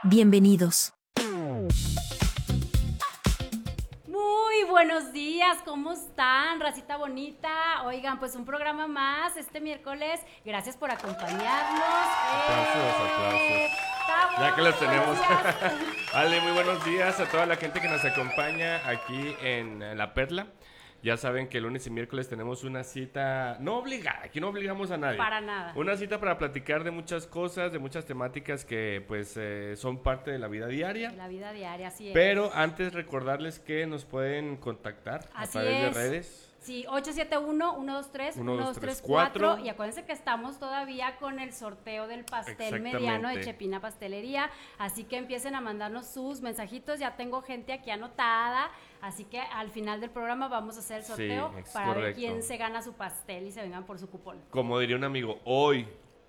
Bienvenidos. Muy buenos días, ¿cómo están, racita bonita? Oigan, pues un programa más este miércoles. Gracias por acompañarnos. Aplausos. ¡Bravo! Ya que los tenemos. Gracias. Ale, muy buenos días a toda la gente que nos acompaña aquí en La Perla. Ya saben que lunes y miércoles tenemos una cita no obligada, aquí no obligamos a nadie. Para nada. Una cita para platicar de muchas cosas, de muchas temáticas que pues son parte de la vida diaria. La vida diaria, así es. Pero antes recordarles que nos pueden contactar a Así través de es. redes. Sí, 871-123-1234. Y acuérdense que estamos todavía con el sorteo del pastel mediano de Chepina Pastelería. Así que empiecen a mandarnos sus mensajitos. Ya tengo gente aquí anotada. Así que al final del programa vamos a hacer el sorteo para ver quién se gana su pastel y se vengan por su cupón. Como diría un amigo, hoy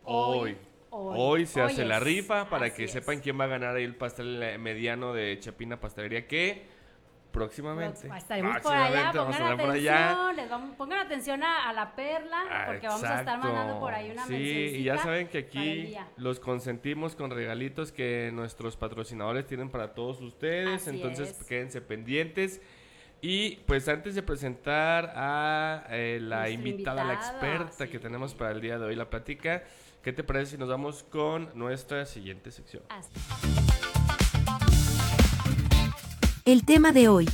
se hace la rifa para que sepan quién va a ganar ahí el pastel mediano de Chepina Pastelería, que próximamente estaremos por allá, pongan atención a La Perla, porque vamos a estar mandando por ahí una mencioncita. Sí, y ya saben que aquí los consentimos con regalitos que nuestros patrocinadores tienen para todos ustedes, entonces quédense pendientes. Y pues antes de presentar a la invitada, la experta que tenemos para el día de hoy, la plática, ¿qué te parece si nos vamos con nuestra siguiente sección? El tema de hoy.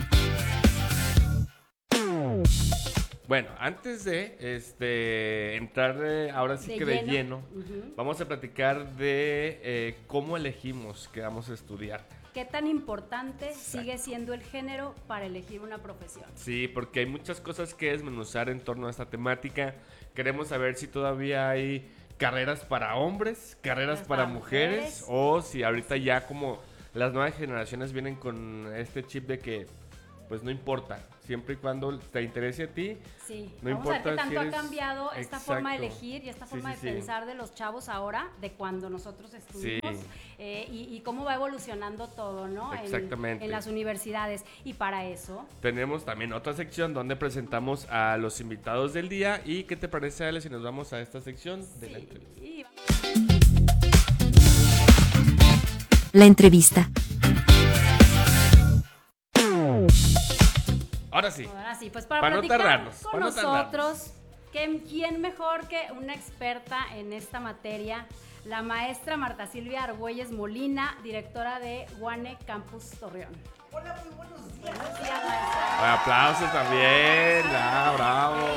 Bueno, antes de entrar ahora sí de lleno, vamos a platicar de cómo elegimos qué vamos a estudiar. ¿Qué tan importante sigue siendo el género para elegir una profesión? Sí, porque hay muchas cosas que desmenuzar en torno a esta temática. Queremos saber si todavía hay carreras para hombres, carreras para mujeres, o si ahorita ya como las nuevas generaciones vienen con este chip de que pues no importa, siempre y cuando te interese a ti. Sí, no vamos importa a ver qué tanto si eres... ha cambiado esta forma de elegir y esta forma de pensar de los chavos ahora, de cuando nosotros estuvimos, y cómo va evolucionando todo, ¿no? Exactamente. En las universidades. Y para eso tenemos también otra sección donde presentamos a los invitados del día. ¿Y qué te parece, Ale, si nos vamos a esta sección de la entrevista? La entrevista. Ahora sí, pues para platicar no tardarnos, con nosotros, ¿quién mejor que una experta en esta materia? La maestra Marta Silvia Argüelles Molina, directora de UANE Campus Torreón. Hola, muy buenos días. Buenos días, maestra. Aplausos también, bravo.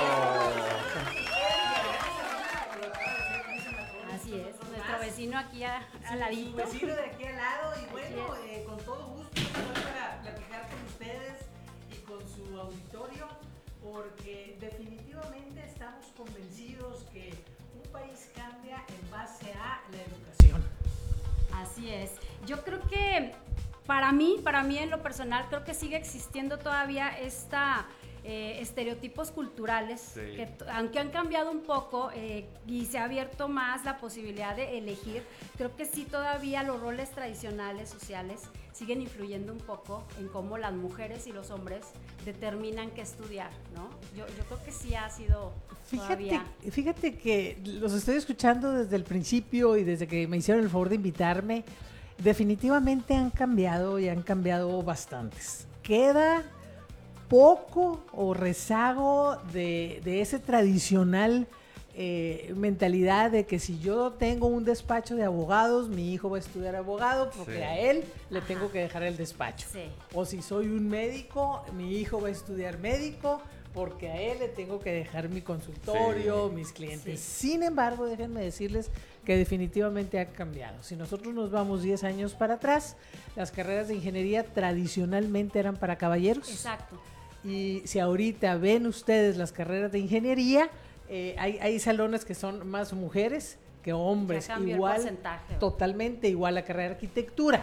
Así es, nuestro vecino aquí al ladito. Vecino de aquí al lado y bueno, con todo gusto estoy para platicar con ustedes y con su auditorio, porque definitivamente estamos convencidos que un país cambia en base a la educación. Así es. Yo creo que para mí en lo personal, creo que sigue existiendo todavía estereotipos culturales, que aunque han cambiado un poco y se ha abierto más la posibilidad de elegir, creo que sí todavía los roles tradicionales sociales siguen influyendo un poco en cómo las mujeres y los hombres determinan qué estudiar, ¿no? Yo creo que sí ha sido todavía. Fíjate que los estoy escuchando desde el principio y desde que me hicieron el favor de invitarme. Definitivamente han cambiado y han cambiado bastantes. Queda poco o rezago de ese tradicional mentalidad de que si yo tengo un despacho de abogados, mi hijo va a estudiar abogado porque a él le tengo que dejar el despacho. O si soy un médico, mi hijo va a estudiar médico porque a él le tengo que dejar mi consultorio, mis clientes. Sin embargo, déjenme decirles que definitivamente ha cambiado. Si nosotros nos vamos 10 años para atrás, las carreras de ingeniería tradicionalmente eran para caballeros. Exacto. Y si ahorita ven ustedes las carreras de ingeniería, hay salones que son más mujeres que hombres, igual, totalmente igual la carrera de arquitectura.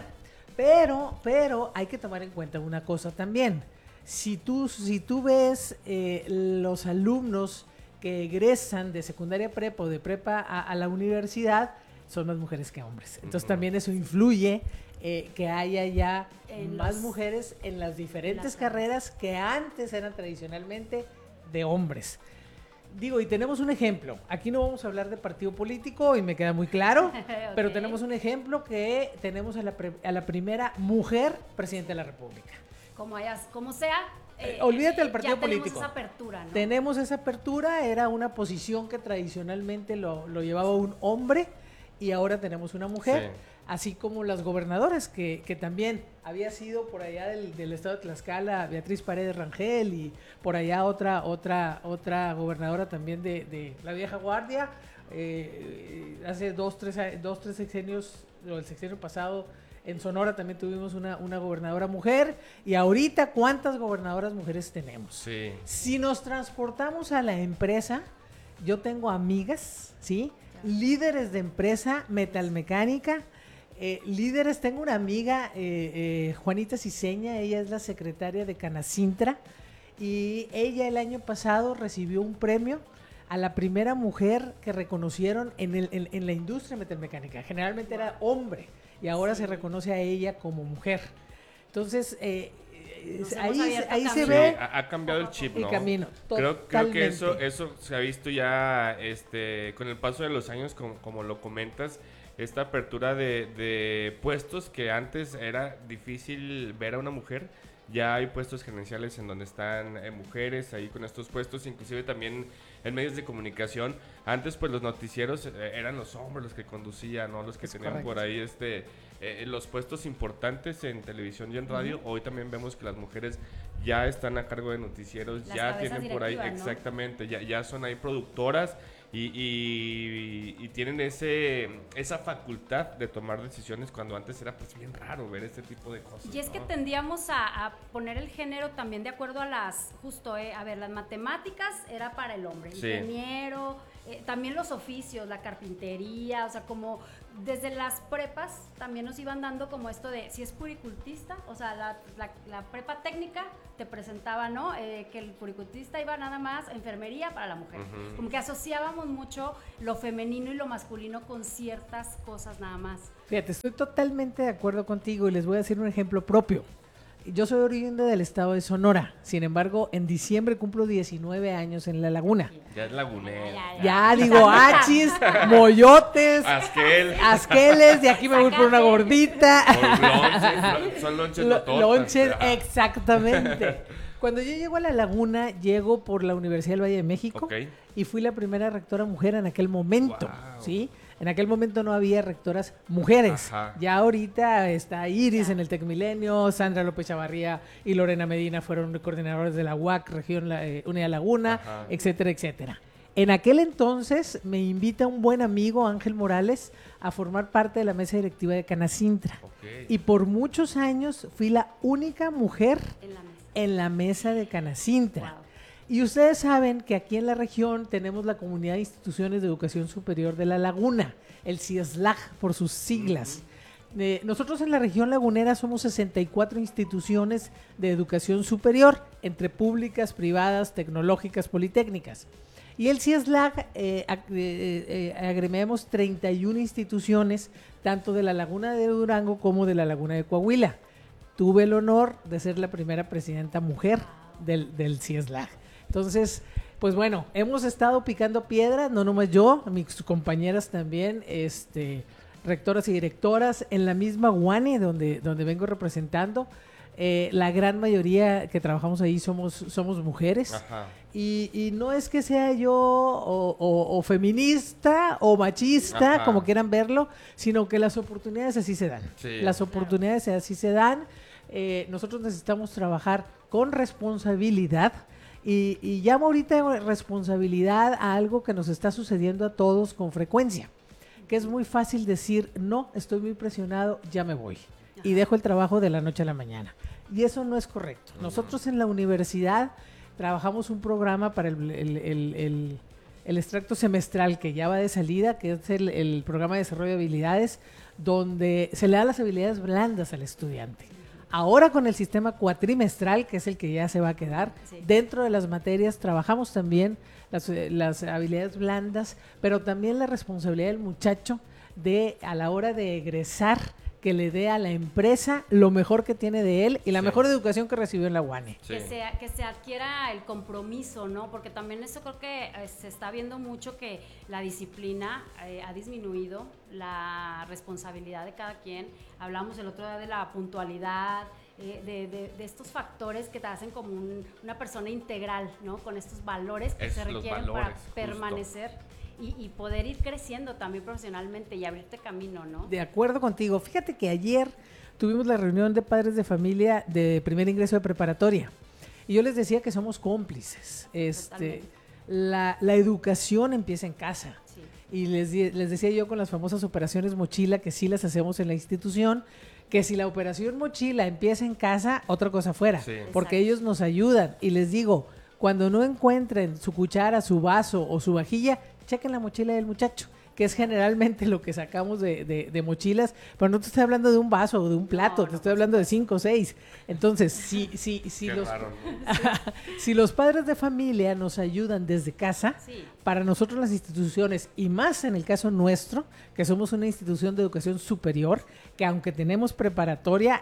Pero hay que tomar en cuenta una cosa también. Si tú ves los alumnos que egresan de secundaria prepa o de prepa a la universidad, son más mujeres que hombres. Entonces también eso influye que haya ya más mujeres en las diferentes carreras que antes eran tradicionalmente de hombres. Digo, y tenemos un ejemplo. Aquí no vamos a hablar de partido político y me queda muy claro, okay. Pero tenemos un ejemplo que tenemos a la primera mujer presidenta de la República. Como sea. Olvídate del partido político. Tenemos esa apertura, ¿no? Tenemos esa apertura, era una posición que tradicionalmente lo llevaba un hombre y ahora tenemos una mujer. Sí. Así como las gobernadoras, que también había sido por allá del estado de Tlaxcala, Beatriz Paredes Rangel, y por allá otra gobernadora también de la vieja guardia, hace dos, tres sexenios, o el sexenio pasado, en Sonora también tuvimos una gobernadora mujer, y ahorita, ¿cuántas gobernadoras mujeres tenemos? Sí. Si nos transportamos a la empresa, yo tengo amigas, ¿sí? Líderes de empresa metalmecánica, líderes, tengo una amiga, Juanita Ciseña, ella es la secretaria de Canacintra, y ella el año pasado recibió un premio a la primera mujer que reconocieron en la industria metalmecánica. Generalmente era hombre, y ahora se reconoce a ella como mujer. Entonces, ahí se ve. Ha cambiado el chip, ¿no? El camino. Creo que eso se ha visto ya con el paso de los años, como lo comentas. Esta apertura de puestos que antes era difícil ver a una mujer, ya hay puestos gerenciales en donde están mujeres ahí con estos puestos, inclusive también en medios de comunicación. Antes pues los noticieros eran los hombres los que conducían, ¿no? Los que tenían correcto. Por ahí los puestos importantes en televisión y en radio. Hoy también vemos que las mujeres ya están a cargo de noticieros, ya tienen por ahí, ¿no? Exactamente, ya son ahí productoras. Y tienen esa facultad de tomar decisiones, cuando antes era pues bien raro ver este tipo de cosas. Y es, ¿no?, que tendíamos a poner el género también de acuerdo a las matemáticas era para el hombre, sí. Ingeniero, también los oficios, la carpintería, o sea, como desde las prepas también nos iban dando como esto de si es puricultista, o sea, la prepa técnica te presentaba, ¿no? Que el puricultista iba nada más a enfermería para la mujer. Uh-huh. Como que asociábamos mucho lo femenino y lo masculino con ciertas cosas nada más. Fíjate, estoy totalmente de acuerdo contigo y les voy a decir un ejemplo propio. Yo soy oriundo del estado de Sonora, sin embargo, en diciembre cumplo 19 años en La Laguna. Ya es lagunera. Ya digo, achis, moyotes, asqueles, de aquí me voy por una gordita. Son lonches de tortas. Lonches, exactamente. Cuando yo llego a La Laguna, llego por la Universidad del Valle de México, okay, y fui la primera rectora mujer en aquel momento, wow, ¿sí? En aquel momento no había rectoras mujeres. Ajá. Ya ahorita está Iris en el TecMilenio, Sandra López Chavarría y Lorena Medina fueron coordinadores de la UAC, Región Unida Laguna, ajá, etcétera, etcétera. En aquel entonces me invita un buen amigo, Ángel Morales, a formar parte de la mesa directiva de Canacintra. Okay. Y por muchos años fui la única mujer en la mesa de Canacintra. Wow. Y ustedes saben que aquí en la región tenemos la Comunidad de Instituciones de Educación Superior de La Laguna, el CIESLAG por sus siglas. Uh-huh. Nosotros en la región lagunera somos 64 instituciones de educación superior, entre públicas, privadas, tecnológicas, politécnicas. Y el CIESLAG agremiamos 31 instituciones, tanto de la Laguna de Durango como de la Laguna de Coahuila. Tuve el honor de ser la primera presidenta mujer del CIESLAG. Entonces, pues bueno, hemos estado picando piedra, no nomás yo, mis compañeras también, rectoras y directoras, en la misma UANE donde vengo representando. La gran mayoría que trabajamos ahí somos mujeres. Ajá. Y no es que sea yo o feminista o machista, ajá, como quieran verlo, sino que las oportunidades así se dan. Sí. Las oportunidades así se dan. Nosotros necesitamos trabajar con responsabilidad. Y llamo ahorita responsabilidad a algo que nos está sucediendo a todos con frecuencia, que es muy fácil decir, no, estoy muy presionado, ya me voy. Y dejo el trabajo de la noche a la mañana. Y eso no es correcto. Nosotros en la universidad trabajamos un programa para el extracto semestral que ya va de salida, que es el programa de desarrollo de habilidades, donde se le da las habilidades blandas al estudiante. Ahora con el sistema cuatrimestral, que es el que ya se va a quedar, sí, dentro de las materias trabajamos también las habilidades blandas, pero también la responsabilidad del muchacho a la hora de egresar, que le dé a la empresa lo mejor que tiene de él y la Sí. mejor educación que recibió en la UANE. Sí. Que se adquiera el compromiso, ¿no? Porque también eso creo que se está viendo mucho que la disciplina ha disminuido, la responsabilidad de cada quien. Hablamos el otro día de la puntualidad, de estos factores que te hacen como una persona integral, ¿no? Con estos valores que se requieren para permanecer y poder ir creciendo también profesionalmente y abrirte camino, ¿no? De acuerdo contigo. Fíjate que ayer tuvimos la reunión de padres de familia de primer ingreso de preparatoria y yo les decía que somos cómplices. La educación empieza en casa. Sí. Y les decía yo con las famosas operaciones mochila que sí las hacemos en la institución, que si la operación mochila empieza en casa, otra cosa fuera, Sí. porque Exacto. ellos nos ayudan. Y les digo, cuando no encuentren su cuchara, su vaso o su vajilla, chequen la mochila del muchacho, que es generalmente lo que sacamos de mochilas, pero no te estoy hablando de un vaso o de un plato, No, te estoy hablando de 5 o 6. Entonces, si Qué los, raro, ¿no? si los padres de familia nos ayudan desde casa, Sí. para nosotros las instituciones, y más en el caso nuestro, que somos una institución de educación superior, que aunque tenemos preparatoria,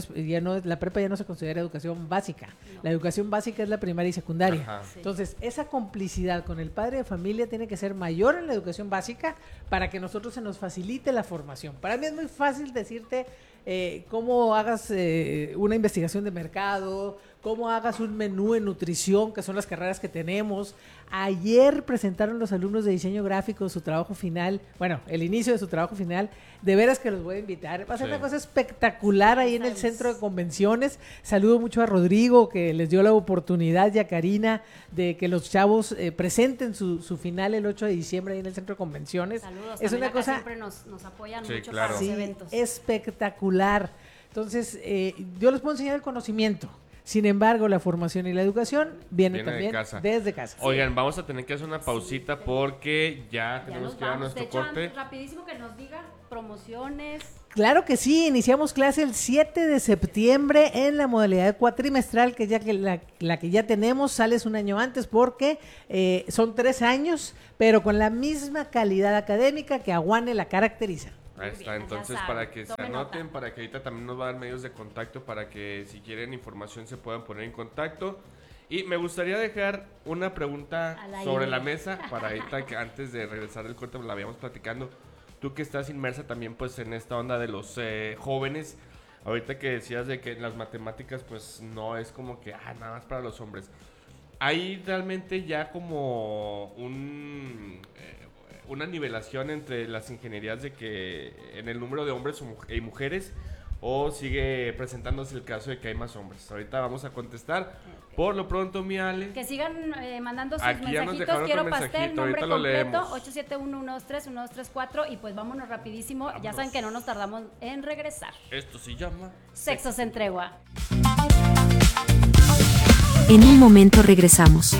la prepa ya no se considera educación básica. No. La educación básica es la primaria y secundaria. Ajá. Sí. Entonces, esa complicidad con el padre de familia tiene que ser mayor en la educación básica para que nosotros se nos facilite la formación. Para mí es muy fácil decirte cómo hagas una investigación de mercado, cómo hagas un menú en nutrición, que son las carreras que tenemos. Ayer presentaron los alumnos de diseño gráfico su trabajo final, bueno, el inicio de su trabajo final. De veras que los voy a invitar. Va a ser Sí. una cosa espectacular ahí en el Estamos. centro de convenciones. Saludo mucho a Rodrigo, que les dio la oportunidad, y a Karina, de que los chavos presenten su final el 8 de diciembre ahí en el centro de convenciones. Saludos. Es También una acá cosa siempre nos apoyan Sí, mucho claro. para sí, los eventos. espectacular. Entonces, yo les puedo enseñar el conocimiento. Sin embargo, la formación y la educación viene Viene de también casa. desde casa. Oigan, vamos a tener que hacer una pausita porque ya Ya tenemos nos que ir a vamos. nuestro De hecho, corte. rapidísimo que nos diga promociones. Claro que sí, iniciamos clase el 7 de septiembre en la modalidad cuatrimestral, que ya que la que ya tenemos, sales un año antes porque son 3 años, pero con la misma calidad académica que a UANE la caracteriza. Ahí Muy está, bien, entonces ya para saben, que se tomen anoten, nota. para que ahorita también nos va a dar medios de contacto para que si quieren información se puedan poner en contacto. Y me gustaría dejar una pregunta Al sobre aire. la mesa para ahorita que antes de regresar del corte la habíamos platicando. Tú que estás inmersa también pues en esta onda de los jóvenes, ahorita que decías de que las matemáticas pues no es como que nada más para los hombres. Hay realmente ya como una nivelación entre las ingenierías de que en el número de hombres y mujeres, o sigue presentándose el caso de que hay más hombres. Ahorita vamos a contestar. Por lo pronto, mi Ale. Que sigan mandando sus Aquí ya nos mensajitos. dejaron Quiero otro pastel, mensajito, nombre ahorita lo completo, leemos. 871-123-1234. Y pues vámonos rapidísimo. Ya Vámonos. saben que no nos tardamos en regresar. Esto se llama Sexos en tregua. En un momento regresamos.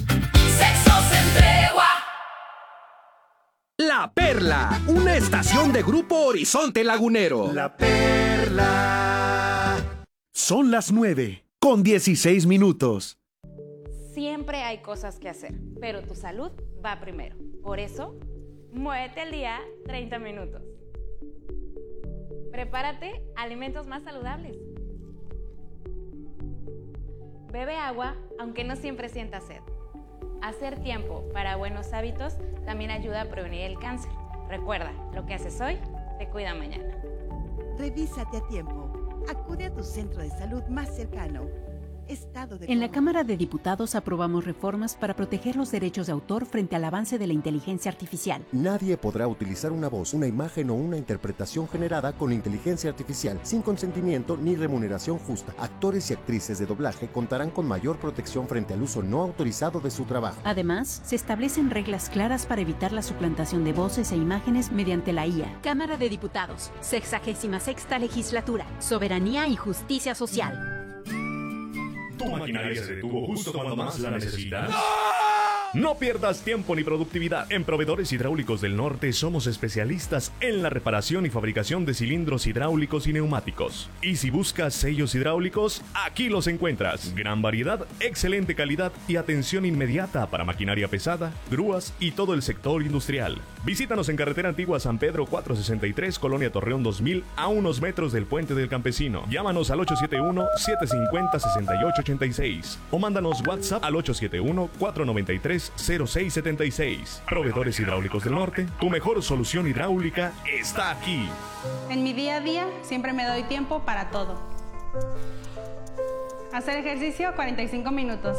La Perla, una estación de Grupo Horizonte Lagunero. La Perla. Son las 9:16. Siempre hay cosas que hacer, pero tu salud va primero. Por eso, muévete al día 30 minutos. Prepárate alimentos más saludables. Bebe agua aunque no siempre sientas sed. Hacer tiempo para buenos hábitos también ayuda a prevenir el cáncer. Recuerda, lo que haces hoy te cuida mañana. Revísate a tiempo. Acude a tu centro de salud más cercano. Estado de En la Coahuila. Cámara de Diputados aprobamos reformas para proteger los derechos de autor frente al avance de la inteligencia artificial. Nadie podrá utilizar una voz, una imagen o una interpretación generada con inteligencia artificial sin consentimiento ni remuneración justa. Actores y actrices de doblaje contarán con mayor protección frente al uso no autorizado de su trabajo. Además, se establecen reglas claras para evitar la suplantación de voces e imágenes mediante la IA. Cámara de Diputados, 66ª Legislatura, Soberanía y Justicia Social. ¿Tu maquinaria se detuvo justo cuando más la necesitas? No pierdas tiempo ni productividad. En Proveedores Hidráulicos del Norte somos especialistas en la reparación y fabricación de cilindros hidráulicos y neumáticos. Y si buscas sellos hidráulicos, aquí los encuentras. Gran variedad, excelente calidad y atención inmediata para maquinaria pesada, grúas y todo el sector industrial. Visítanos en Carretera Antigua San Pedro 463, Colonia Torreón 2000, a unos metros del Puente del Campesino. Llámanos al 871-750-6886 o mándanos WhatsApp al 871-493-0676. Proveedores Hidráulicos del Norte, tu mejor solución hidráulica está aquí. En mi día a día siempre me doy tiempo para todo. Hacer ejercicio 45 minutos.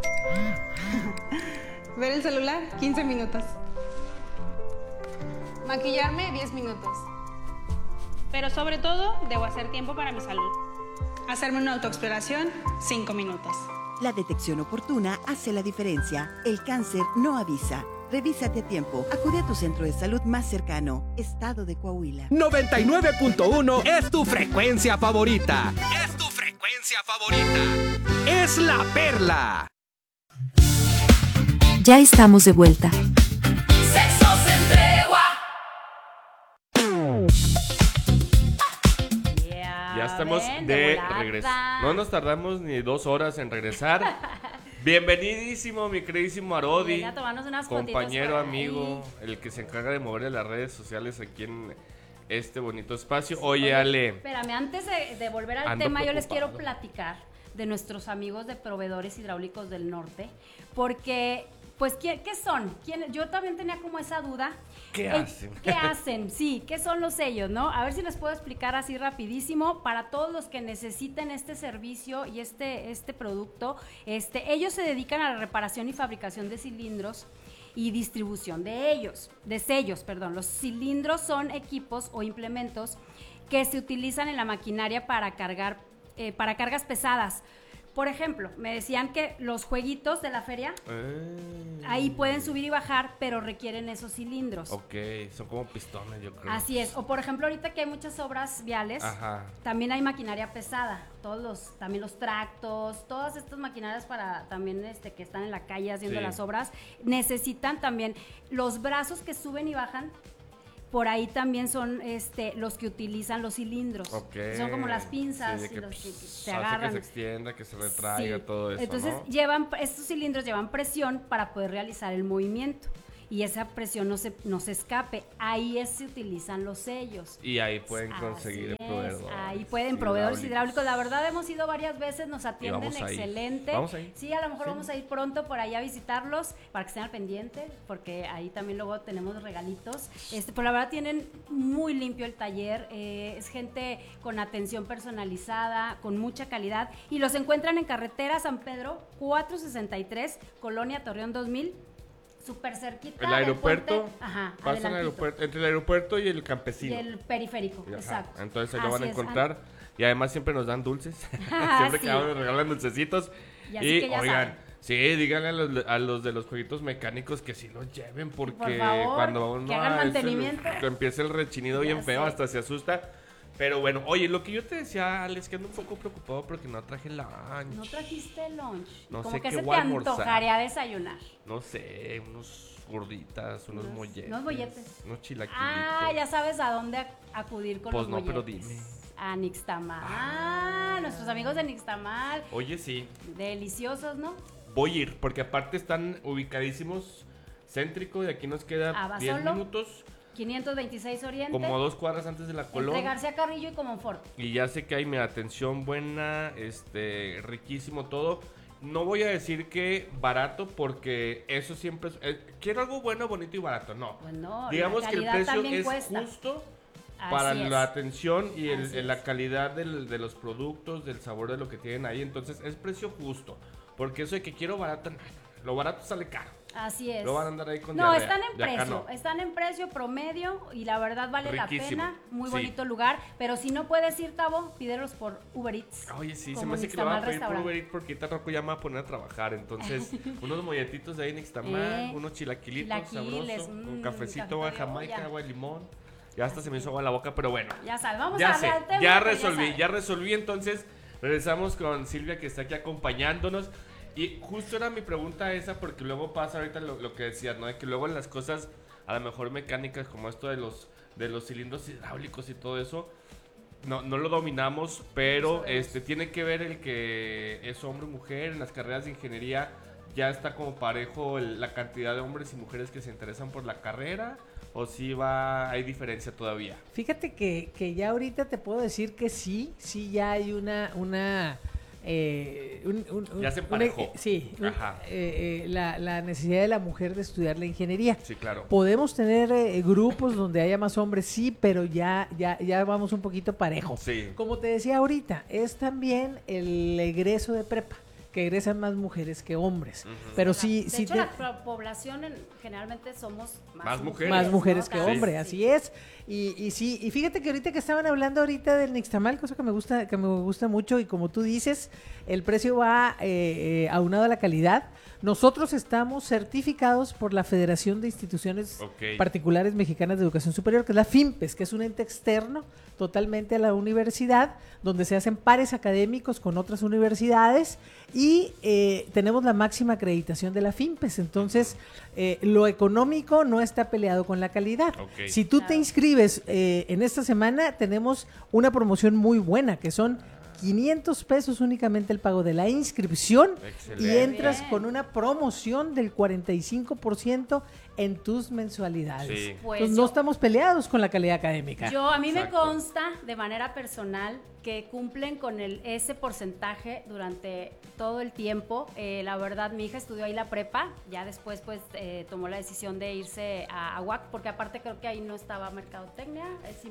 Ver el celular 15 minutos. Maquillarme 10 minutos. Pero sobre todo, debo hacer tiempo para mi salud. Hacerme una autoexploración 5 minutos. La detección oportuna hace la diferencia. El cáncer no avisa. Revísate a tiempo. Acude a tu centro de salud más cercano. Estado de Coahuila. 99.1 es tu frecuencia favorita. Es tu frecuencia favorita. Es La Perla. Ya estamos de vuelta. Sexo sin tregua. Ya estamos de regreso. No nos tardamos ni 2 horas en regresar. Bienvenidísimo, mi queridísimo Arodi, compañero, amigo, el que se encarga de mover las redes sociales aquí en este bonito espacio. Oye, Ale. Espérame, antes de volver al tema, yo les quiero platicar de nuestros amigos de Proveedores Hidráulicos del Norte, porque, pues, ¿qué son? Yo también tenía como esa duda. ¿Qué hacen? ¿Qué hacen? Sí, ¿qué son los sellos, no? A ver si les puedo explicar así rapidísimo para todos los que necesiten este servicio y este producto. Ellos se dedican a la reparación y fabricación de cilindros y distribución de sellos. Los cilindros son equipos o implementos que se utilizan en la maquinaria para cargas pesadas. Por ejemplo, me decían que los jueguitos de la feria, ahí pueden subir y bajar, pero requieren esos cilindros. Ok, son como pistones, yo creo. Así es. O por ejemplo, ahorita que hay muchas obras viales, también hay maquinaria pesada. También los tractos, todas estas maquinarias para también que están en la calle haciendo las obras, necesitan también los brazos que suben y bajan. Por ahí también son los que utilizan los cilindros. Okay. Son como las pinzas que, los que se agarran. Que se extienda, que se retraiga, todo eso. Entonces, estos cilindros llevan presión para poder realizar el movimiento. Y esa presión no se escape. Ahí se utilizan los sellos. Y ahí pueden conseguir proveedores. Ahí pueden, proveedores hidráulicos. La verdad, hemos ido varias veces, nos atienden excelente. Vamos a ir. Sí, a lo mejor vamos a ir pronto por ahí a visitarlos para que estén al pendiente, porque ahí también luego tenemos regalitos. Pero la verdad tienen muy limpio el taller. Es gente con atención personalizada, con mucha calidad. Y los encuentran en Carretera San Pedro 463, Colonia Torreón 2000. Súper cerquita. El aeropuerto. Pasan entre el aeropuerto y el campesino. Y el periférico, exacto. Entonces ahí lo van a encontrar. Y además siempre nos dan dulces. Siempre que nos regalan dulcecitos. Y oigan, sí, díganle a los de los jueguitos mecánicos que sí los lleven, porque por favor, cuando uno empieza el rechinido bien feo, sé. hasta se asusta. Pero bueno, oye, lo que yo te decía, Alex, que ando un poco preocupado porque no traje lunch. ¿No trajiste lunch? No como sé que qué se voy te a almorzar. antojaría desayunar. No sé, unos gorditas, unos molletes. Unos molletes. Unos chilaquilitos. Ya sabes a dónde acudir con los molletes. Pues no, pero dime. A Nixtamal. Nuestros amigos de Nixtamal. Oye, sí. Deliciosos, ¿no? Voy a ir, porque aparte están ubicadísimos céntrico, de aquí nos queda 10 minutos. 526 Oriente. Como 2 cuadras antes de la Colón. Entre García Carrillo y Comonfort. Y ya sé que hay mi atención buena, riquísimo todo. No voy a decir que barato, porque eso siempre es... quiero algo bueno, bonito y barato, no. Bueno, digamos que el precio es cuesta. justo para la atención y la calidad de los productos, del sabor de lo que tienen ahí. Entonces es precio justo, porque eso de que quiero barato, lo barato sale caro. Así es. Lo van a andar ahí con diarrea. Están en precio promedio y la verdad vale riquísimo. La pena. Muy bonito lugar, pero si no puedes ir, Tavo, pídelos por Uber Eats. Oye, sí, se me hace que lo van a pedir por Uber Eats porque ahorita Rocco ya me va a poner a trabajar. Entonces, unos molletitos de ahí en Nixtamal, unos chilaquilitos sabrosos, un cafecito, agua jamaica, agua de limón. Ya hasta se me hizo agua en la boca, pero bueno. Ya sabes, vamos a darle al tema. Ya resolví, entonces regresamos con Silvia, que está aquí acompañándonos. Y justo era mi pregunta esa, porque luego pasa ahorita lo que decías, ¿no? De que luego en las cosas, a lo mejor mecánicas, como esto de los cilindros hidráulicos y todo eso, no lo dominamos, pero tiene que ver el que es hombre o mujer. En las carreras de ingeniería ya está como parejo la cantidad de hombres y mujeres que se interesan por la carrera, o si hay diferencia todavía. Fíjate que ya ahorita te puedo decir que sí ya hay ya se emparejó. La necesidad de la mujer de estudiar la ingeniería. Sí, claro. Podemos tener grupos donde haya más hombres, sí, pero ya vamos un poquito parejo. Sí. Como te decía ahorita, es también el egreso de prepa, que egresan más mujeres que hombres. Pero sí, de hecho, la población generalmente somos más mujeres ¿no? que hombres, así es. Y fíjate que ahorita que estaban hablando ahorita del nixtamal, cosa que me gusta mucho, y como tú dices, el precio va aunado a la calidad. Nosotros estamos certificados por la Federación de Instituciones Particulares Mexicanas de Educación Superior, que es la FIMPES, que es un ente externo totalmente a la universidad, donde se hacen pares académicos con otras universidades, y tenemos la máxima acreditación de la FIMPES. Entonces, lo económico no está peleado con la calidad. Si tú te inscribes en esta semana, tenemos una promoción muy buena, que son 500 pesos únicamente el pago de la inscripción. Excelente. Y entras con una promoción del 45% en tus mensualidades. Sí. Pues entonces no estamos peleados con la calidad académica. A mí me consta de manera personal que cumplen con ese porcentaje durante todo el tiempo. La verdad, mi hija estudió ahí la prepa, ya después pues tomó la decisión de irse a UAC, porque aparte creo que ahí no estaba mercadotecnia.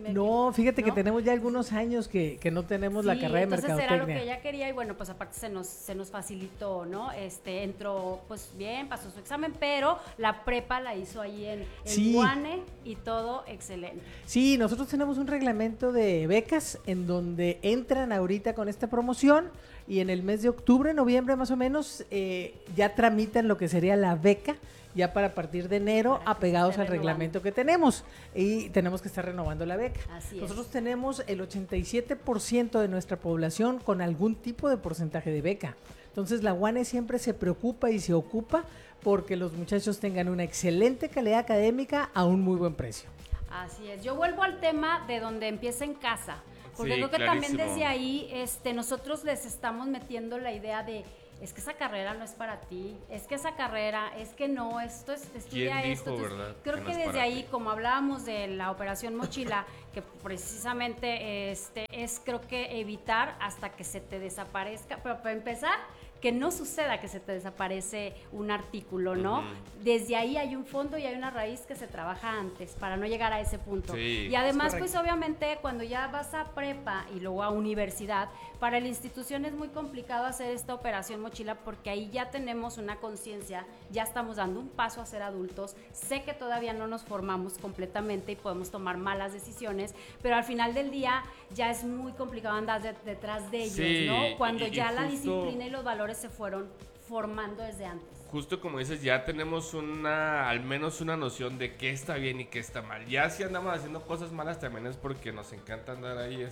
Fíjate que tenemos ya algunos años que no tenemos la carrera de mercadotecnia. Entonces era lo que ella quería, y bueno, pues aparte se nos facilitó, ¿no? Entró pues bien, pasó su examen, pero la prepa la hizo ahí en UANE, y todo excelente. Sí, nosotros tenemos un reglamento de becas en donde entran ahorita con esta promoción, y en el mes de octubre, noviembre más o menos, ya tramitan lo que sería la beca, ya para partir de enero, apegados al reglamento que tenemos, y tenemos que estar renovando la beca. Nosotros tenemos el 87% de nuestra población con algún tipo de porcentaje de beca. Entonces la UANE siempre se preocupa y se ocupa porque los muchachos tengan una excelente calidad académica a un muy buen precio. Así es. Yo vuelvo al tema de donde empieza en casa, porque creo que también desde ahí nosotros les estamos metiendo la idea de: es que esa carrera no es para ti, es que esa carrera, es que no, esto es, estudia esto. Entonces, creo que desde ahí, como hablábamos de la Operación Mochila, que precisamente es creo que evitar hasta que se te desaparezca, pero para empezar, que no suceda que se te desaparece un artículo, ¿no? Desde ahí hay un fondo y hay una raíz que se trabaja antes para no llegar a ese punto. Y además, pues obviamente, cuando ya vas a prepa y luego a universidad, para la institución es muy complicado hacer esta operación mochila, porque ahí ya tenemos una conciencia, ya estamos dando un paso a ser adultos. Sé que todavía no nos formamos completamente y podemos tomar malas decisiones, pero al final del día ya es muy complicado andar detrás de ellos, ¿no? Cuando ya la disciplina y los valores se fueron formando desde antes. Justo como dices, ya tenemos al menos una noción de qué está bien y qué está mal. Ya si andamos haciendo cosas malas también es porque nos encanta andar ahí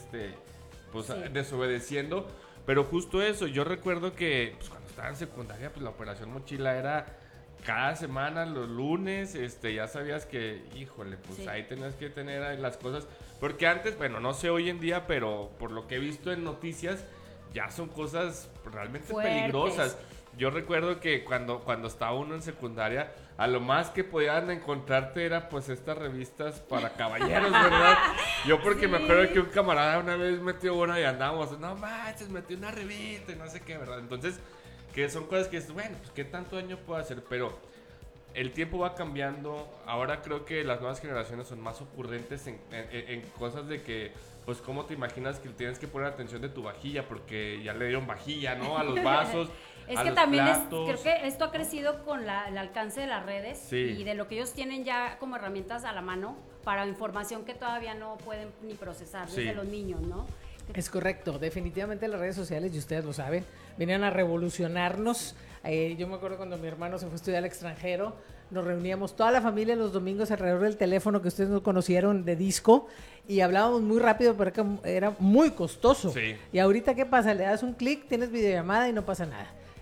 desobedeciendo, pero justo eso. Yo recuerdo que pues, cuando estaba en secundaria, pues la Operación Mochila era cada semana, los lunes, ya sabías que, híjole, pues ahí tenías que tener las cosas, porque antes, bueno, no sé hoy en día, pero por lo que he visto en noticias, ya son cosas realmente peligrosas. Yo recuerdo que cuando estaba uno en secundaria, a lo más que podían encontrarte era pues estas revistas para caballeros, ¿verdad? Yo porque me acuerdo que un camarada una vez metió una y andábamos, no manches, metió una revista y no sé qué, ¿verdad? Entonces, que son cosas que, bueno, pues qué tanto daño puedo hacer, pero el tiempo va cambiando. Ahora creo que las nuevas generaciones son más ocurrentes en cosas de que, pues, ¿cómo te imaginas que tienes que poner atención de tu vajilla? Porque ya le dieron vajilla, ¿no? A los vasos. Es que también creo que esto ha crecido con el alcance de las redes y de lo que ellos tienen ya como herramientas a la mano para información que todavía no pueden ni procesar desde los niños, ¿no? Es correcto, definitivamente las redes sociales, y ustedes lo saben, venían a revolucionarnos. Yo me acuerdo cuando mi hermano se fue a estudiar al extranjero, nos reuníamos toda la familia los domingos alrededor del teléfono que ustedes no conocieron de disco, y hablábamos muy rápido porque era muy costoso. Y ahorita, ¿qué pasa? Le das un clic, tienes videollamada y no pasa nada.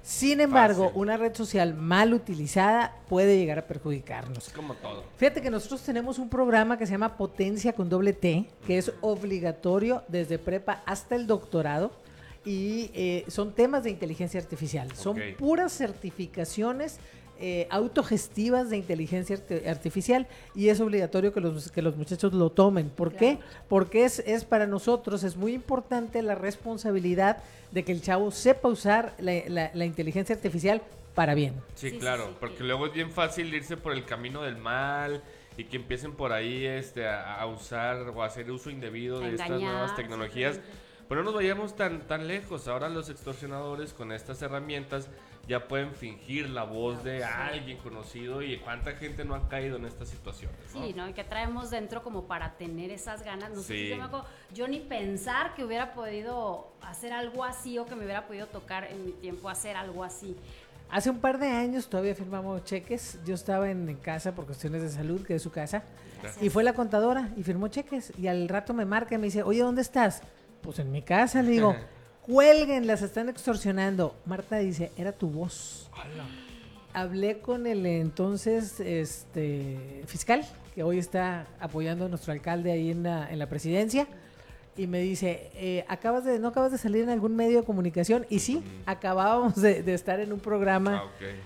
Sin embargo, una red social mal utilizada puede llegar a perjudicarnos. Como todo. Fíjate que nosotros tenemos un programa que se llama Potencia con doble T, que es obligatorio desde prepa hasta el doctorado, y son temas de inteligencia artificial. Son puras certificaciones autogestivas de inteligencia artificial, y es obligatorio que los muchachos lo tomen. ¿Por qué? Porque es para nosotros es muy importante la responsabilidad de que el chavo sepa usar la inteligencia artificial para bien. Sí, claro, porque luego es bien fácil irse por el camino del mal y que empiecen por ahí a usar o a hacer uso indebido de estas nuevas tecnologías. Pero no nos vayamos tan lejos. Ahora los extorsionadores con estas herramientas ya pueden fingir la voz de alguien conocido, y cuánta gente no ha caído en estas situaciones, ¿no? Sí, ¿no? Y que traemos dentro como para tener esas ganas. No sé, yo ni pensar que hubiera podido hacer algo así, o que me hubiera podido tocar en mi tiempo hacer algo así. Hace un par de años todavía firmamos cheques. Yo estaba en casa por cuestiones de salud, que es su casa. Gracias. Y fue la contadora y firmó cheques, y al rato me marca y me dice, oye, ¿dónde estás? Pues en mi casa, le digo. Cuelguen, las están extorsionando. Marta dice, era tu voz. Hola. Hablé con el entonces fiscal, que hoy está apoyando a nuestro alcalde ahí en la presidencia, y me dice, ¿no acabas de salir en algún medio de comunicación? Y sí, acabábamos de estar en un programa,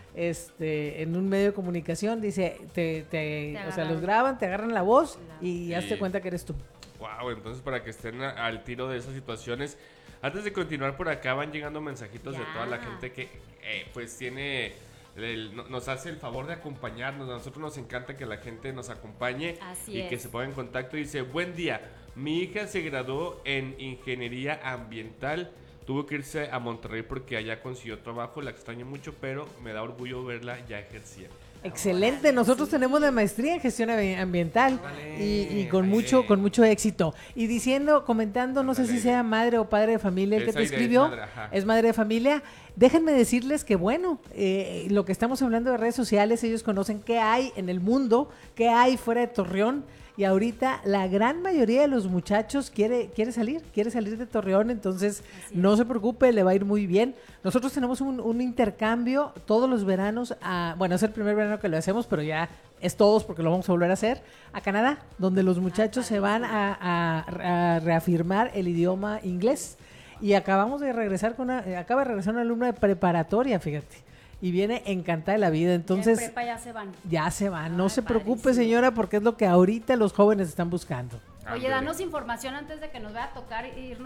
en un medio de comunicación. Dice, o sea, los graban, te agarran la voz y hazte cuenta que eres tú. Wow, entonces para que estén al tiro de esas situaciones. Antes de continuar, por acá van llegando mensajitos de toda la gente que pues tiene nos hace el favor de acompañarnos. A nosotros nos encanta que la gente nos acompañe que se ponga en contacto. Dice, buen día, mi hija se graduó en ingeniería ambiental, tuvo que irse a Monterrey porque allá consiguió trabajo, la extraño mucho, pero me da orgullo verla ya ejerciendo. Excelente, nosotros tenemos la maestría en gestión ambiental y con mucho éxito. Y comentando, no sé si sea madre o padre de familia el que te escribió, es madre de familia. Déjenme decirles que lo que estamos hablando de redes sociales, ellos conocen qué hay en el mundo, qué hay fuera de Torreón. Y ahorita la gran mayoría de los muchachos quiere salir de Torreón, entonces no se preocupe, le va a ir muy bien. Nosotros tenemos un intercambio todos los veranos, es el primer verano que lo hacemos, pero ya es todos porque lo vamos a volver a hacer, a Canadá, donde los muchachos se van a reafirmar el idioma inglés. Y acaba de regresar una alumna de preparatoria, fíjate. Y viene encantada de la vida, entonces... En prepa ya se van. No se preocupe, señora, porque es lo que ahorita los jóvenes están buscando. Oye, danos información antes de que nos vaya a tocar irnos